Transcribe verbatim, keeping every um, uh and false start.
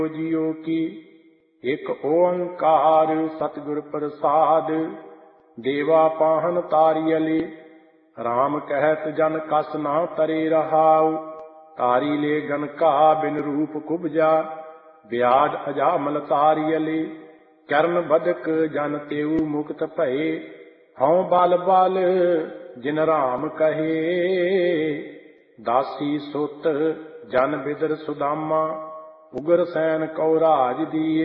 जियो की एक ओंकार सतगुर प्रसाद। देवा पाहन तारियले राम कहत जन कस ना तरे रहाउ। तारी ले गन का बिन रूप कुबजा ब्याज अजामल तारियले। करण बदक जन तेऊ मुक्त भये हौं बल बल जिन राम कहे। दासी सुत जन बिदर सुदामा उगर सैन कौ राज दिए।